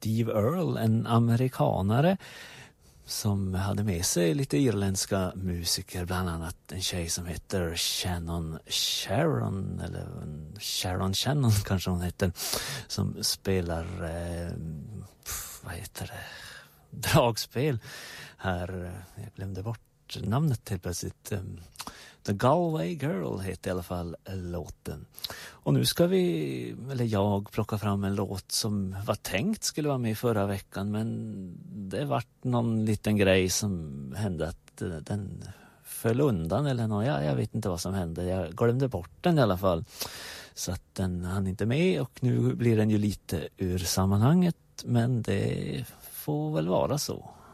Steve Earle, en amerikanare som hade med sig lite irländska musiker, bland annat en tjej som heter Shannon kanske hon heter, som spelar dragspel här, jag glömde bort namnet helt plötsligt. The Galway Girl heter i alla fall låten. Och nu ska jag plocka fram en låt som var tänkt skulle vara med förra veckan, men det vart någon liten grej som hände att den föll undan eller något. Jag vet inte vad som hände. Jag glömde bort den i alla fall. Så att den hann inte med, och nu blir den ju lite ur sammanhanget, men det får väl vara så.